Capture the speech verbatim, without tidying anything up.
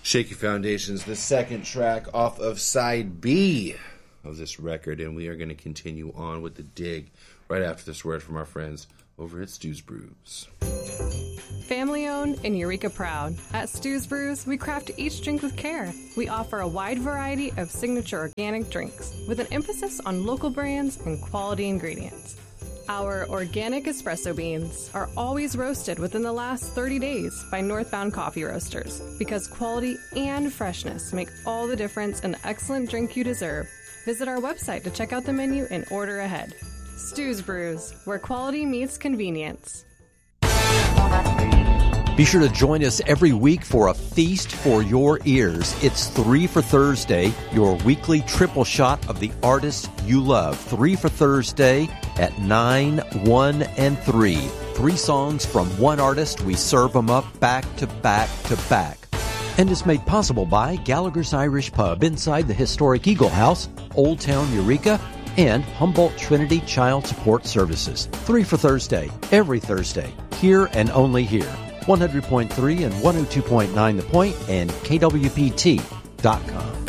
Shaky Foundations, the second track off of side B of this record, and we are going to continue on with the dig right after this word from our friends over at Stu's Brews. Family owned and Eureka proud. At Stu's Brews, we craft each drink with care. We offer a wide variety of signature organic drinks with an emphasis on local brands and quality ingredients. Our organic espresso beans are always roasted within the last thirty days by Northbound Coffee Roasters because quality and freshness make all the difference in the excellent drink you deserve. Visit our website to check out the menu and order ahead. Stu's Brews, where quality meets convenience. Be sure to join us every week for a feast for your ears. It's Three for Thursday, your weekly triple shot of the artists you love. Three for Thursday at nine, one, and three. Three songs from one artist. We serve them up back to back to back. And is made possible by Gallagher's Irish Pub inside the historic Eagle House, Old Town Eureka, and Humboldt Trinity Child Support Services. Three for Thursday, every Thursday, here and only here. one hundred point three and one oh two point nine The Point and K W P T dot com.